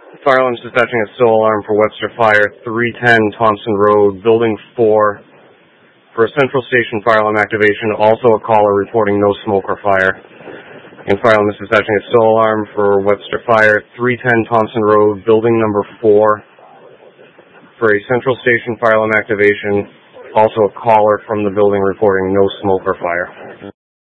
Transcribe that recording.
Fire alarm dispatching a SO alarm for Webster Fire, 310 Thompson Road, Building 4, for a central station fire alarm activation. Also a caller reporting no smoke or fire. And fire alarm dispatching a SO alarm for Webster Fire, 310 Thompson Road, Building number 4, for a central station fire alarm activation. Also a caller from the building reporting no smoke or fire.